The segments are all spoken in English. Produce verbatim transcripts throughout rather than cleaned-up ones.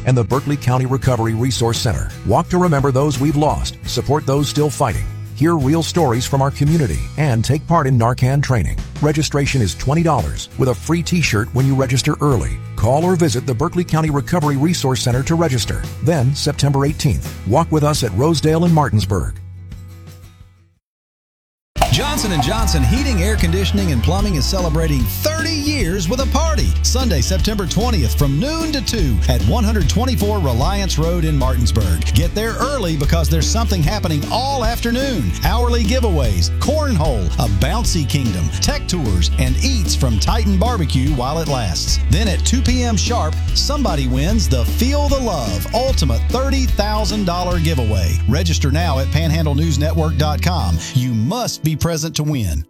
and the Berkeley County Recovery Resource Center. Walk to remember those we've lost, support those still fighting, hear real stories from our community, and take part in Narcan training. Registration is twenty dollars with a free t-shirt when you register early. Call or visit the Berkeley County Recovery Resource Center to register. Then, September eighteenth, walk with us at Rosedale and Martinsburg. Johnson and Johnson Heating, Air Conditioning, and Plumbing is celebrating thirty years with a party. Sunday, September twentieth from noon to two at one twenty-four Reliance Road in Martinsburg. Get there early because there's something happening all afternoon. Hourly giveaways, cornhole, a bouncy kingdom, tech tours, and eats from Titan Barbecue while it lasts. Then at two p.m. sharp, somebody wins the Feel the Love Ultimate thirty thousand dollars giveaway. Register now at panhandle news network dot com. You must be present to win.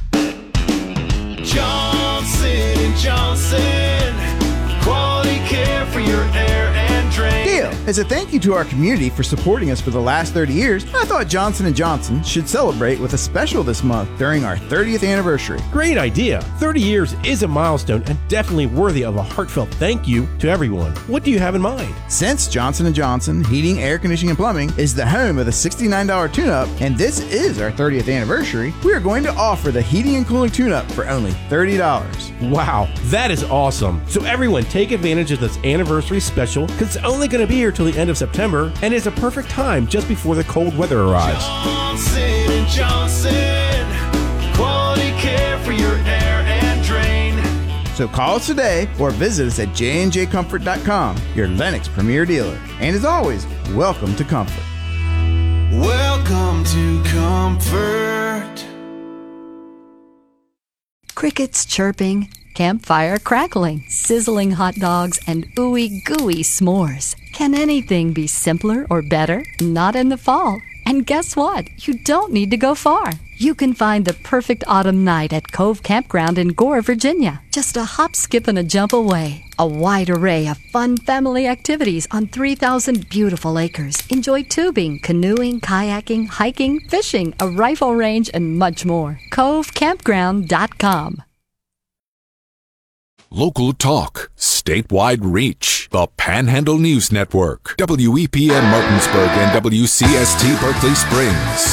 Johnson and Johnson, quality care for your air and drain. Gail, as a thank you to our community for supporting us for the last thirty years, I thought Johnson and Johnson should celebrate with a special this month during our thirtieth anniversary. Great idea. thirty years is a milestone and definitely worthy of a heartfelt thank you to everyone. What do you have in mind? Since Johnson and Johnson Heating, Air Conditioning, and Plumbing is the home of the sixty-nine dollars tune-up, and this is our thirtieth anniversary, we are going to offer the heating and cooling tune-up for only thirty dollars. Wow, that is awesome. So everyone take advantage of this anniversary special because it's only going to be here till the end of September and is a perfect time just before the cold weather arrives. Johnson and Johnson, quality care for your air and drain. So call us today or visit us at j and j comfort dot com, your Lennox premier dealer. And as always, welcome to Comfort. Welcome to Comfort. Crickets chirping, campfire crackling, sizzling hot dogs, and ooey gooey s'mores. Can anything be simpler or better? Not in the fall. And guess what? You don't need to go far. You can find the perfect autumn night at Cove Campground in Gore, Virginia. Just a hop, skip, and a jump away. A wide array of fun family activities on three thousand beautiful acres. Enjoy tubing, canoeing, kayaking, hiking, fishing, a rifle range, and much more. cove campground dot com. Local talk, statewide reach. The Panhandle News Network, W E P N Martinsburg and W C S T Berkeley Springs.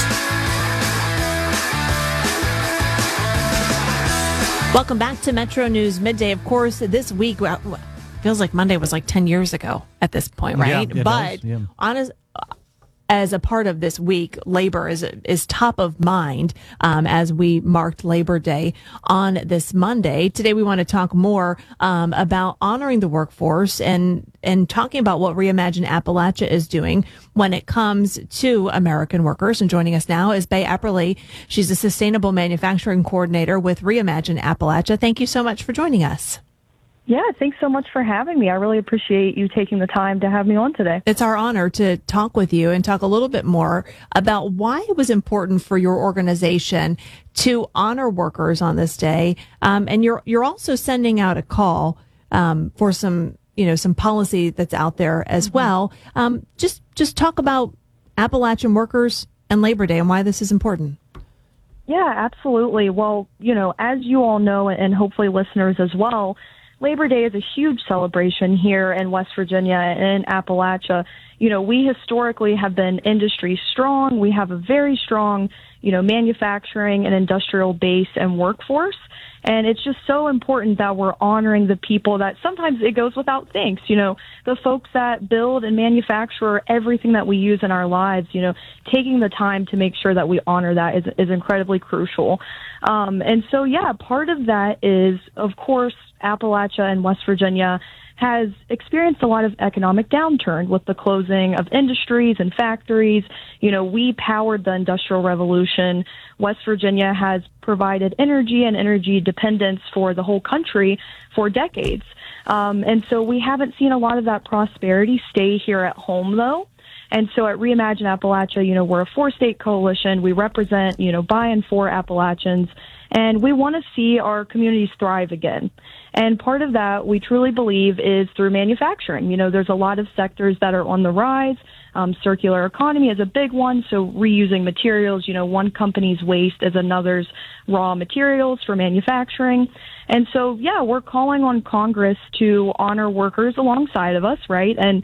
Welcome back to Metro News Midday. Of course, this week, well, feels like Monday was like ten years ago at this point, right? Yeah, but yeah. honest, as a part of this week, labor is is top of mind um, as we marked Labor Day on this Monday. Today, we want to talk more um, about honoring the workforce and and talking about what Reimagine Appalachia is doing when it comes to American workers. And joining us now is Bay Apperly. She's a Sustainable Manufacturing Coordinator with Reimagine Appalachia. Thank you so much for joining us. Yeah, thanks so much for having me. I really appreciate you taking the time to have me on today. It's our honor to talk with you and talk a little bit more about why it was important for your organization to honor workers on this day. Um, and you're you're also sending out a call um, for some you know some policy that's out there as mm-hmm. well. Um, just just talk about Appalachian workers and Labor Day and why this is important. Yeah, absolutely. Well, you know, as you all know, and hopefully listeners as well, Labor Day is a huge celebration here in West Virginia and in Appalachia. You know, we historically have been industry strong. We have a very strong, you know, manufacturing and industrial base and workforce. And it's just so important that we're honoring the people that sometimes it goes without thanks, you know, the folks that build and manufacture everything that we use in our lives, you know, taking the time to make sure that we honor that is, is incredibly crucial. Um, and so, yeah, part of that is, of course, Appalachia and West Virginia has experienced a lot of economic downturn with the closing of industries and factories. You know, we powered the Industrial Revolution. West Virginia has provided energy and energy dependence for the whole country for decades. Um, and so we haven't seen a lot of that prosperity stay here at home, though. And so at Reimagine Appalachia, you know, we're a four-state coalition. We represent, you know, by and for Appalachians, and we want to see our communities thrive again. And part of that, we truly believe, is through manufacturing. You know, there's a lot of sectors that are on the rise. Um, circular economy is a big one, so reusing materials, you know, one company's waste is another's raw materials for manufacturing. And so, yeah, we're calling on Congress to honor workers alongside of us, right? And